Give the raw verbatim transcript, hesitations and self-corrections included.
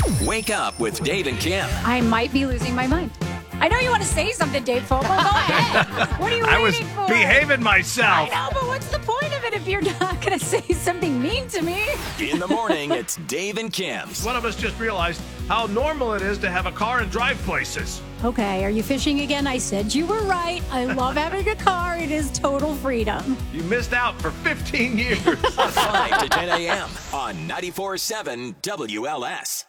Wake up with Dave and Kim. I might be losing my mind. I know you want to say something, Dave Fogle. Go ahead. What are you I was waiting for? behaving myself. I know, but what's the point of it if you're not going to say something mean to me? In the morning, it's Dave and Kim. One of us just realized how normal it is to have a car and drive places. Okay, are you fishing again? I said you were right. I love having a car. It is total freedom. You missed out for fifteen years. five to ten a.m. on ninety-four point seven W L S.